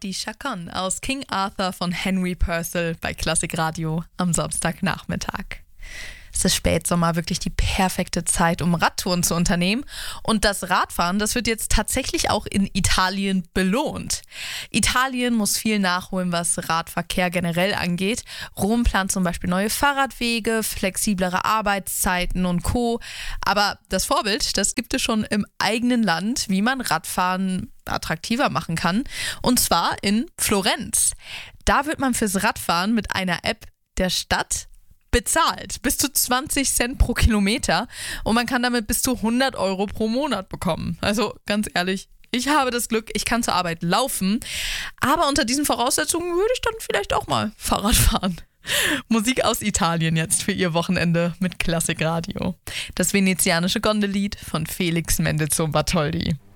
die Chaconne aus King Arthur von Henry Purcell bei Klassik Radio am Samstagnachmittag. Es ist Spätsommer, wirklich die perfekte Zeit, um Radtouren zu unternehmen. Und das Radfahren, das wird jetzt tatsächlich auch in Italien belohnt. Italien muss viel nachholen, was Radverkehr generell angeht. Rom plant zum Beispiel neue Fahrradwege, flexiblere Arbeitszeiten und Co. Aber das Vorbild, das gibt es schon im eigenen Land, wie man Radfahren attraktiver machen kann. Und zwar in Florenz. Da wird man fürs Radfahren mit einer App der Stadt bezahlt. Bis zu 20 Cent pro Kilometer. Und man kann damit bis zu 100 Euro pro Monat bekommen. Also ganz ehrlich, ich habe das Glück, ich kann zur Arbeit laufen. Aber unter diesen Voraussetzungen würde ich dann vielleicht auch mal Fahrrad fahren. Musik aus Italien jetzt für Ihr Wochenende mit Klassik Radio. Das venezianische Gondellied von Felix Mendelssohn Bartholdy.